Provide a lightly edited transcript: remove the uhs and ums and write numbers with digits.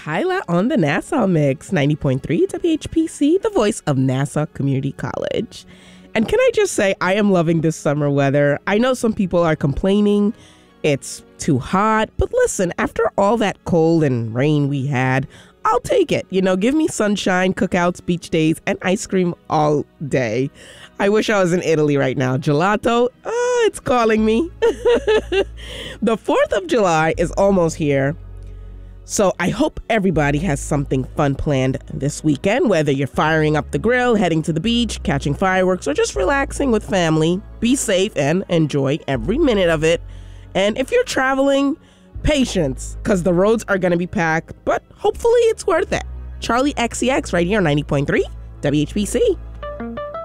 Kyla on the Nassau Mix, 90.3 WHPC, the voice of Nassau Community College. And can I just say, I am loving this summer weather. I know some people are complaining it's too hot, but listen, after all that cold and rain we had, I'll take it. Give me sunshine, cookouts, beach days, and ice cream all day. I wish I was in Italy right now. Gelato, it's calling me. The 4th of July is almost here. So I hope everybody has something fun planned this weekend, whether you're firing up the grill, heading to the beach, catching fireworks, or just relaxing with family. Be safe and enjoy every minute of it. And if you're traveling, patience, because the roads are going to be packed, but hopefully it's worth it. Charlie XCX right here on 90.3 WHBC.